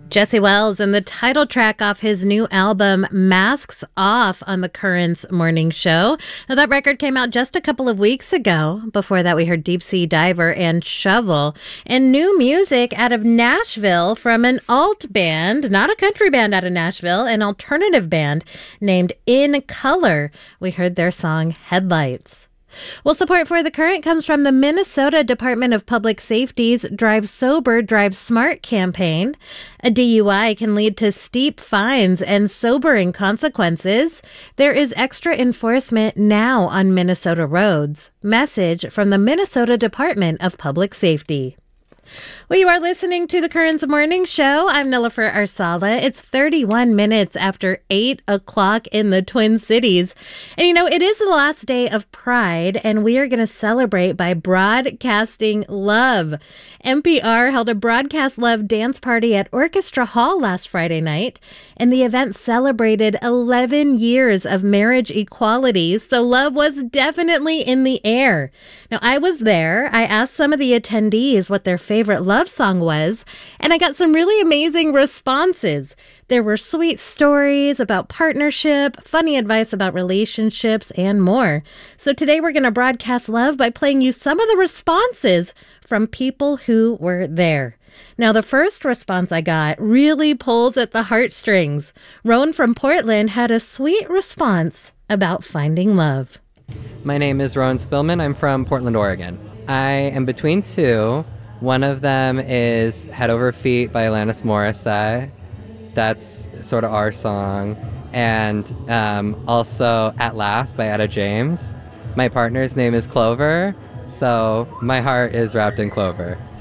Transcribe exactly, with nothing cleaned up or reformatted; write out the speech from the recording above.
Jesse Wells and the title track off his new album, Masks Off, on the Currents Morning Show. Now, that record came out just a couple of weeks ago. Before that, we heard Deep Sea Diver and Shovel. And new music out of Nashville from an alt band, not a country band out of Nashville, an alternative band named In Color. We heard their song, Headlights. Well, support for The Current comes from the Minnesota Department of Public Safety's Drive Sober, Drive Smart campaign. A D U I can lead to steep fines and sobering consequences. There is extra enforcement now on Minnesota roads. Message from the Minnesota Department of Public Safety. Well, you are listening to the Currents Morning Show. I'm Nilofer Arsala. It's thirty-one minutes after eight o'clock in the Twin Cities. And you know, it is the last day of Pride, and we are going to celebrate by broadcasting love. N P R held a Broadcast Love dance party at Orchestra Hall last Friday night, and the event celebrated eleven years of marriage equality, so love was definitely in the air. Now, I was there. I asked some of the attendees what their favorite love song was, and I got some really amazing responses. There were sweet stories about partnership, funny advice about relationships, and more. So today we're going to broadcast love by playing you some of the responses from people who were there. Now, the first response I got really pulls at the heartstrings. Roan from Portland had a sweet response about finding love. My name is Roan Spillman. I'm from Portland, Oregon. I am between two. One of them is Head Over Feet by Alanis Morissette. That's sort of our song. And um, also At Last by Etta James. My partner's name is Clover, so my heart is wrapped in clover.